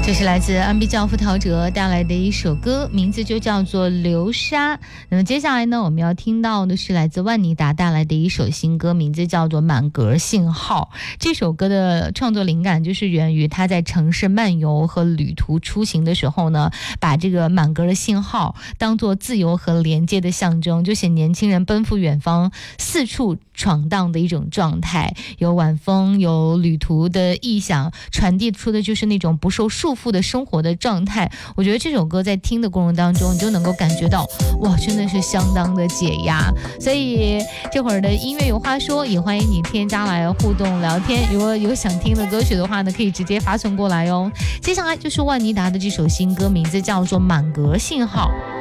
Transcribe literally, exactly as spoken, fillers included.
这是来自 R&B 教父陶喆带来的一首歌，名字就叫做《流沙》。那么接下来呢，我们要听到的是来自万妮达带来的一首新歌，名字叫做《满格信号》。这首歌的创作灵感就是源于他在城市漫游和旅途出行的时候呢，把这个满格的信号当作自由和连接的象征，就写年轻人奔赴远方四处闯荡的一种状态，有晚风，有旅途的意象，传递出的就是那种不受束缚的生活的状态。我觉得这首歌在听的过程当中，你就能够感觉到，哇，真的是相当的解压。所以这会儿的音乐有话说，也欢迎你添加来互动聊天。如果有想听的歌曲的话呢，可以直接发送过来哦。接下来就是万妮达的这首新歌，名字叫做《满格信号》。